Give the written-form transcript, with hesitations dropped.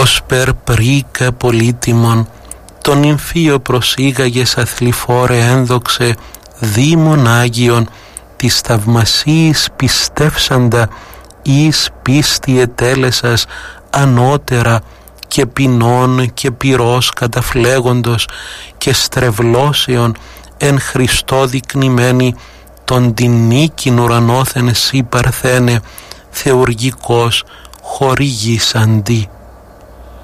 ως περπρίκα πολύτιμον, τον νυμφίο προσήγαγες αθληφόρε ένδοξε, δήμον Άγιον, της θαυμασίης πιστεύσαντα, εις πίστη ετέλεσας ανώτερα και ποινών και πυρός καταφλέγοντος και στρεβλώσεων εν Χριστώ δεικνυμένη, τον την νίκην ουρανόθεν εσύ παρθένε, θεουργικός χορηγής αντί.